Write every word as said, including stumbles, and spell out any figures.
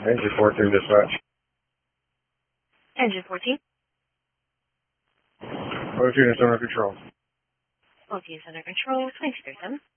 Engine fourteen dispatch. Engine fourteen. fourteen is under control. fourteen is under control. twenty-three seven.